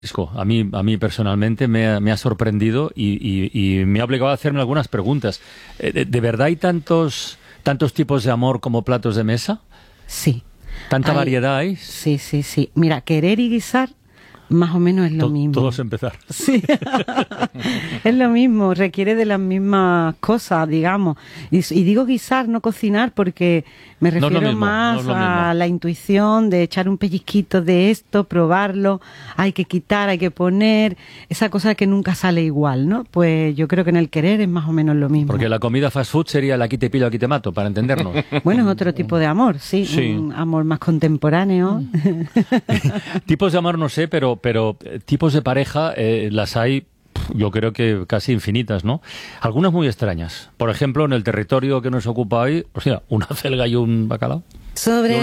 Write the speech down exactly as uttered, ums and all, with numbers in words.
A mí, a mí personalmente me ha, me ha sorprendido y, y, y me ha obligado a hacerme algunas preguntas. ¿De, de verdad hay tantos, tantos tipos de amor como platos de mesa? Sí. ¿Tanta hay, variedad hay? Sí, sí, sí. Mira, querer y guisar más o menos es lo to mismo. Todos empezar. Sí. Es lo mismo, requiere de las mismas cosas, digamos. Y, y digo guisar, no cocinar, porque me refiero no mismo, más no a la intuición de echar un pellizquito de esto, probarlo, hay que quitar, hay que poner, esa cosa que nunca sale igual, ¿no? Pues yo creo que en el querer es más o menos lo mismo. Porque la comida fast food sería el aquí te pillo, aquí te mato, para entendernos. Bueno, es otro tipo de amor, sí, sí. Un amor más contemporáneo. Tipos de amor no sé, pero, pero tipos de pareja eh, las hay, yo creo que casi infinitas, ¿no? Algunas muy extrañas. Por ejemplo, en el territorio que nos ocupa hoy, o sea, una celga y un bacalao. Sobre